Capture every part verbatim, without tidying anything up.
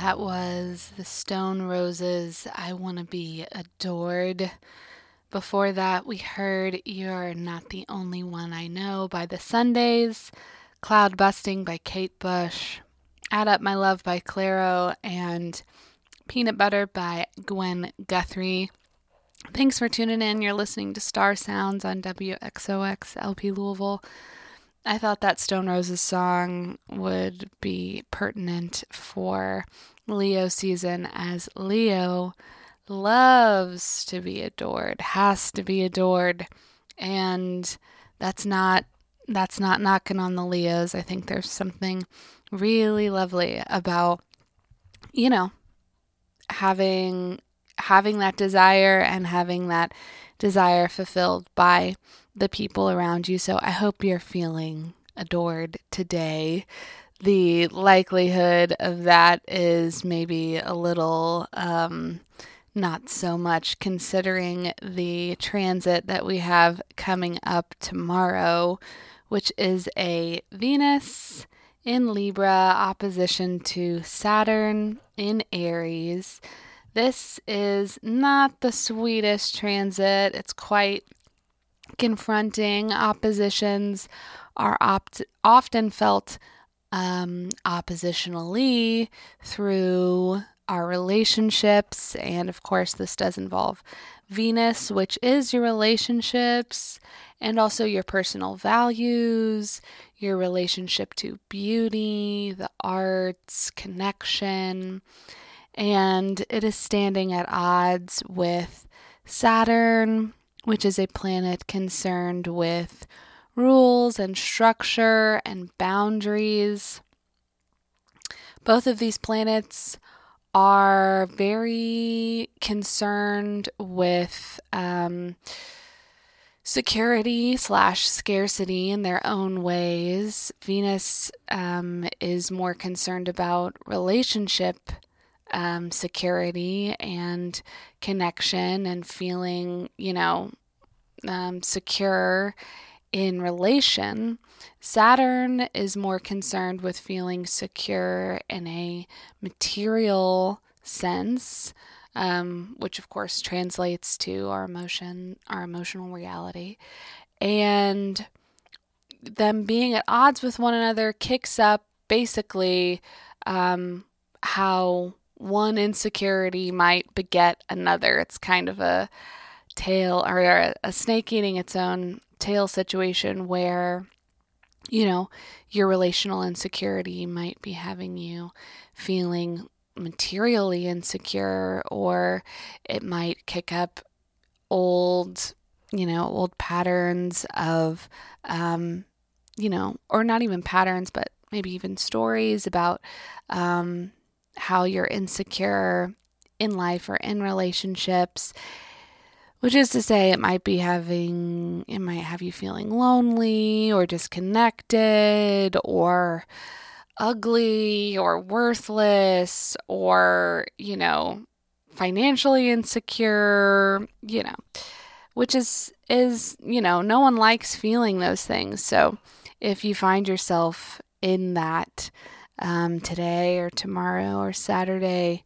That was the Stone Roses, I Want to Be Adored. Before that, we heard You're Not the Only One I Know by the Sundays, Cloud Busting by Kate Bush, Add Up My Love by Clairo, and Peanut Butter by Gwen Guthrie. Thanks for tuning in. You're listening to Star Sounds on W X O X L P Louisville. I thought that Stone Roses song would be pertinent for Leo season, as Leo loves to be adored, has to be adored, and that's not that's not knocking on the Leos. I think there's something really lovely about, you know, having having that desire and having that desire fulfilled by the people around you. So I hope you're feeling adored today. The likelihood of that is maybe a little um, not so much, considering the transit that we have coming up tomorrow, which is a Venus in Libra opposition to Saturn in Aries. This is not the sweetest transit. It's quite confronting. Oppositions are opt- often felt um, oppositionally through our relationships, and of course this does involve Venus, which is your relationships and also your personal values, your relationship to beauty, the arts, connection, and it is standing at odds with Saturn, which is a planet concerned with rules and structure and boundaries. Both of these planets are very concerned with um, security slash scarcity in their own ways. Venus um, is more concerned about relationship Um, security and connection and feeling, you know, um, secure in relation. Saturn is more concerned with feeling secure in a material sense, um, which of course translates to our emotion, our emotional reality. And them being at odds with one another kicks up basically um, how one insecurity might beget another. It's kind of a tail, or a, a snake eating its own tail situation where, you know, your relational insecurity might be having you feeling materially insecure, or it might kick up old, you know, old patterns of, um, you know, or not even patterns, but maybe even stories about, um, how you're insecure in life or in relationships, which is to say it might be having, it might have you feeling lonely or disconnected or ugly or worthless or, you know, financially insecure, you know, which is, is, you know, no one likes feeling those things. So if you find yourself in that Um, today or tomorrow or Saturday,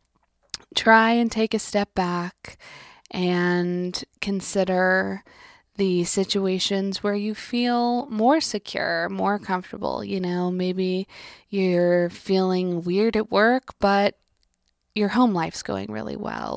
try and take a step back and consider the situations where you feel more secure, more comfortable. You know, maybe you're feeling weird at work, but your home life's going really well.